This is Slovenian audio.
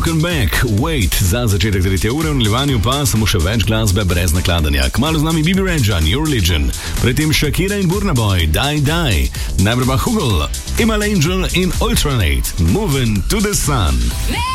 Broken Back, Wait za začetek 3. ure, v nadaljevanju pa samo še več glasbe brez nakladanja. Kmalu z nami Bibi Rexa, Your Religion, predtem Shakira in Burna Boy, Die Die, najprej pa Hugel, Imal Angel in Ultranate, Moving to the Sun.